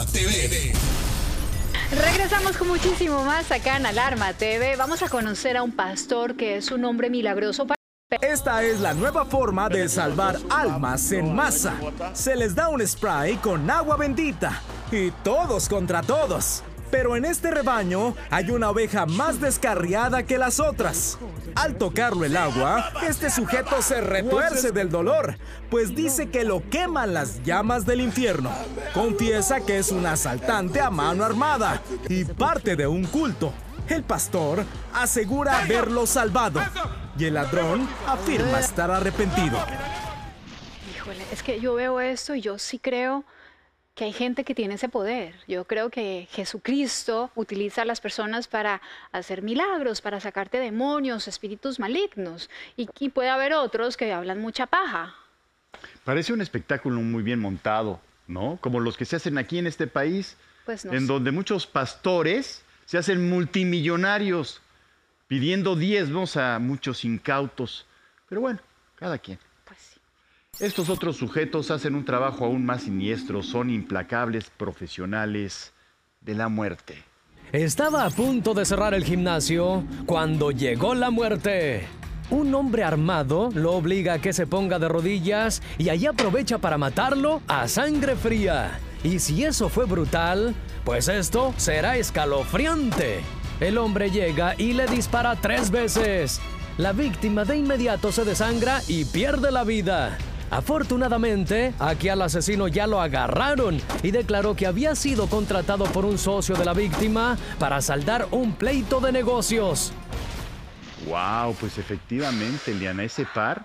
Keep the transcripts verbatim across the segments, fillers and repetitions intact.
Alarma T V. Regresamos con muchísimo más acá en Alarma T V. Vamos a conocer a un pastor que es un hombre milagroso para... Esta es la nueva forma de salvar almas en masa. Se les da un spray con agua bendita y todos contra todos. Pero en este rebaño hay una oveja más descarriada que las otras. Al tocarlo el agua, este sujeto se retuerce del dolor, pues dice que lo queman las llamas del infierno. Confiesa que es un asaltante a mano armada y parte de un culto. El pastor asegura haberlo salvado y el ladrón afirma estar arrepentido. Híjole, es que yo veo esto y yo sí creo que hay gente que tiene ese poder. Yo creo que Jesucristo utiliza a las personas para hacer milagros, para sacarte demonios, espíritus malignos. Y, y puede haber otros que hablan mucha paja. Parece un espectáculo muy bien montado, ¿no? Como los que se hacen aquí en este país, pues no en sé. donde muchos pastores se hacen multimillonarios pidiendo diezmos a muchos incautos. Pero bueno, cada quien. Pues sí. Estos otros sujetos hacen un trabajo aún más siniestro, son implacables profesionales de la muerte. Estaba a punto de cerrar el gimnasio cuando llegó la muerte. Un hombre armado lo obliga a que se ponga de rodillas y allí aprovecha para matarlo a sangre fría. Y si eso fue brutal, pues esto será escalofriante. El hombre llega y le dispara tres veces. La víctima de inmediato se desangra y pierde la vida. Afortunadamente, aquí al asesino ya lo agarraron y declaró que había sido contratado por un socio de la víctima para saldar un pleito de negocios. Wow, pues efectivamente, Eliana, ese par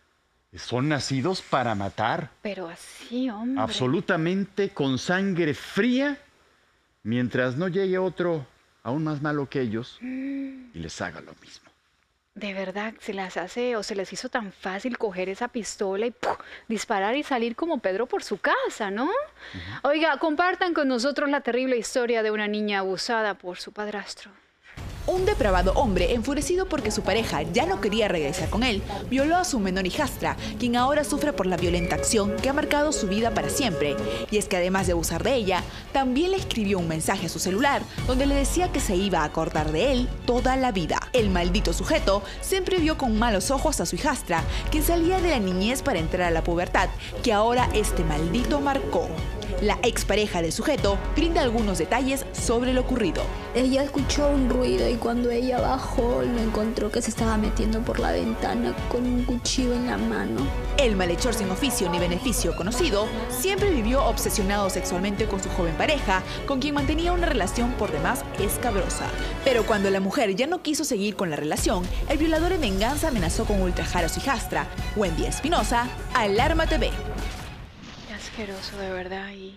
son nacidos para matar. Pero así, hombre. Absolutamente con sangre fría, mientras no llegue otro aún más malo que ellos y les haga lo mismo. De verdad, se las hace o se les hizo tan fácil coger esa pistola y ¡puf! Disparar y salir como Pedro por su casa, ¿no? Uh-huh. Oiga, compartan con nosotros la terrible historia de una niña abusada por su padrastro. Un depravado hombre, enfurecido porque su pareja ya no quería regresar con él, violó a su menor hijastra, quien ahora sufre por la violenta acción que ha marcado su vida para siempre. Y es que además de abusar de ella, también le escribió un mensaje a su celular, donde le decía que se iba a acordar de él toda la vida. El maldito sujeto siempre vio con malos ojos a su hijastra, quien salía de la niñez para entrar a la pubertad, que ahora este maldito marcó. La expareja del sujeto brinda algunos detalles sobre lo ocurrido. Ella escuchó un ruido y cuando ella bajó lo encontró que se estaba metiendo por la ventana con un cuchillo en la mano. El malhechor sin oficio ni beneficio conocido siempre vivió obsesionado sexualmente con su joven pareja, con quien mantenía una relación por demás escabrosa. Pero cuando la mujer ya no quiso seguir con la relación, el violador en venganza amenazó con ultrajar a su hijastra. Wendy Espinosa, Alarma T V. Asqueroso, de verdad. Y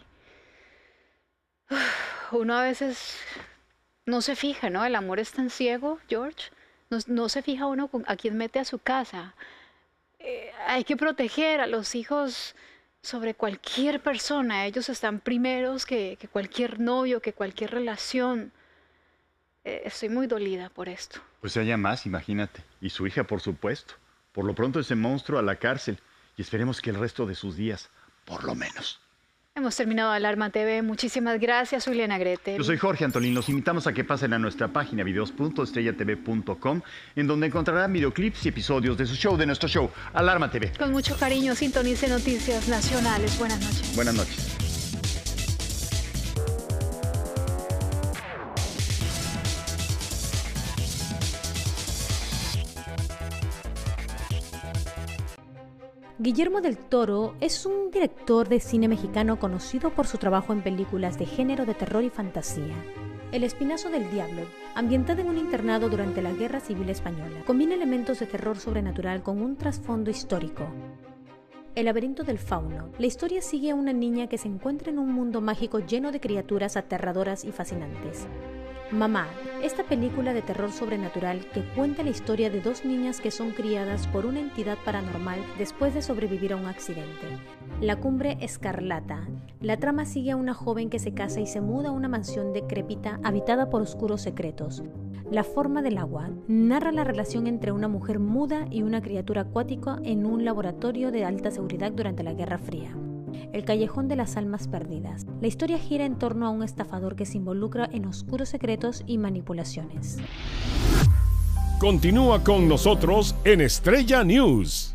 uf, uno a veces no se fija, ¿no? El amor es tan ciego, George. No, no se fija uno con, a quién mete a su casa. Eh, hay que proteger a los hijos sobre cualquier persona. Ellos están primeros que, que cualquier novio, que cualquier relación. Eh, estoy muy dolida por esto. Pues haya más, imagínate. Y su hija, por supuesto. Por lo pronto ese monstruo a la cárcel. Y esperemos que el resto de sus días, por lo menos. Hemos terminado Alarma T V. Muchísimas gracias, soy Eliana Gretel. Yo soy Jorge Antolín. Los invitamos a que pasen a nuestra página videos punto estrella t v punto com, en donde encontrarán videoclips y episodios de su show, de nuestro show, Alarma T V. Con mucho cariño, sintonice Noticias Nacionales. Buenas noches. Buenas noches. Guillermo del Toro es un director de cine mexicano conocido por su trabajo en películas de género de terror y fantasía. El Espinazo del Diablo, ambientada en un internado durante la Guerra Civil Española, combina elementos de terror sobrenatural con un trasfondo histórico. El laberinto del fauno. La historia sigue a una niña que se encuentra en un mundo mágico lleno de criaturas aterradoras y fascinantes. Mamá, esta película de terror sobrenatural que cuenta la historia de dos niñas que son criadas por una entidad paranormal después de sobrevivir a un accidente. La Cumbre Escarlata. La trama sigue a una joven que se casa y se muda a una mansión decrépita habitada por oscuros secretos. La Forma del Agua. Narra la relación entre una mujer muda y una criatura acuática en un laboratorio de alta seguridad durante la Guerra Fría. El callejón de las almas perdidas. La historia gira en torno a un estafador que se involucra en oscuros secretos y manipulaciones. Continúa con nosotros en Estrella News.